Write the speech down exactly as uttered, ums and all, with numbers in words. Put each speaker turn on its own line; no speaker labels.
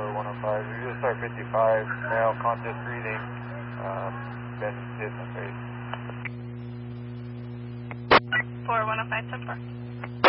one oh five, you just start fifty-five, now conscious breathing, um, been hit in the face.
four one oh five, ten four.